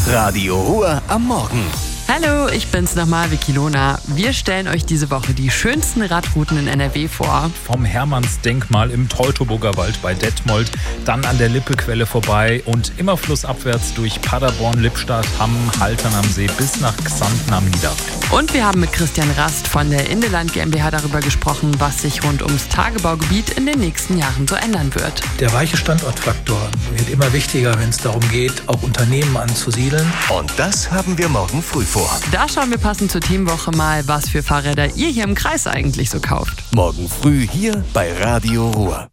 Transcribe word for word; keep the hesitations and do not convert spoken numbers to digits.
Radio Ruhr am Morgen. Hallo, ich bin's nochmal, Vicky Lona. Wir stellen euch diese Woche die schönsten Radrouten in N R W vor. Vom Hermannsdenkmal im Teutoburger Wald bei Detmold, dann an der Lippequelle vorbei und immer flussabwärts durch Paderborn, Lippstadt, Hamm, Haltern am See bis nach Xanten am Niederrhein. Und wir haben mit Christian Rast von der Indeland GmbH darüber gesprochen, was sich rund ums Tagebaugebiet in den nächsten Jahren so ändern wird. Der weiche Standortfaktor wird immer wichtiger, wenn es darum geht, auch Unternehmen anzusiedeln. Und das haben wir morgen früh vor. Da schauen wir passend zur Teamwoche mal, was für Fahrräder ihr hier im Kreis eigentlich so kauft. Morgen früh hier bei Radio Ruhr.